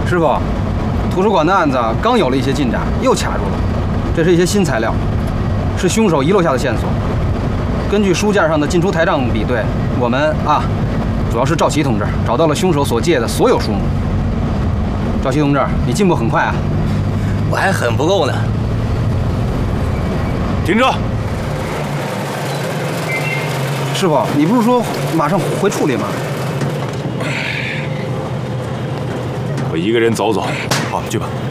师傅，图书馆的案子刚有了一些进展，又卡住了。这是一些新材料，是凶手遗留下的线索。根据书架上的进出台账比对，我们主要是赵琦同志找到了凶手所借的所有书目。赵琦同志，你进步很快啊！ 我还很不够呢。 停车！ 师傅，你不是说马上回处理吗？ 我一个人走走。好，去吧。